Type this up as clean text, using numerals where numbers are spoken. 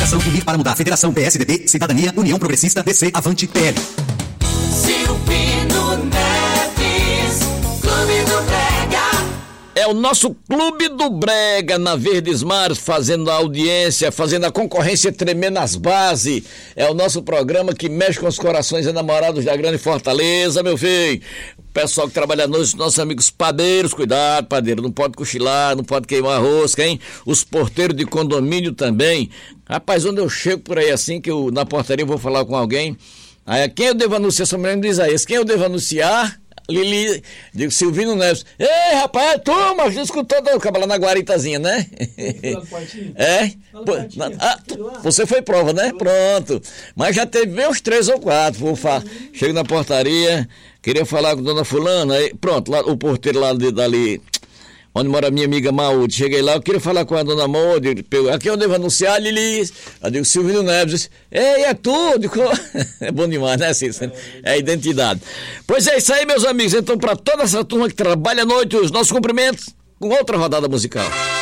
Coligação Unir para Mudar. Federação PSDB, Cidadania, União Progressista, DC, Avante, PL. Silvino Neves, Clube do Brega. É o nosso Clube do Brega na Verdes Mares, fazendo a audiência, fazendo a concorrência tremer nas bases. É o nosso programa que mexe com os corações enamorados da grande Fortaleza, meu filho. O pessoal que trabalha à noite, nossos amigos padeiros, cuidado, padeiro, não pode cochilar, não pode queimar a rosca, hein? Os porteiros de condomínio também. Rapaz, onde eu chego por aí assim, que eu na portaria eu vou falar com alguém, aí quem eu devo anunciar, sua mulher me diz aí, quem eu devo anunciar? Lili, digo, Silvino Neves. Ei, rapaz, turma, escutou o cabelo na guaritazinha, né? É? Você foi prova, né? Pronto. Mas já teve uns 3 ou 4. Chego na portaria, queria falar com dona fulana, aí, pronto, lá, o porteiro lá dali, onde mora minha amiga Maúde, cheguei lá, eu queria falar com a dona Maúde, aqui eu devo anunciar, Lili, eu digo, Silvino Neves, ei, é tudo, é bom demais, né, Cícero? É a identidade. Pois é isso aí, meus amigos, então para toda essa turma que trabalha à noite, os nossos cumprimentos, com outra rodada musical.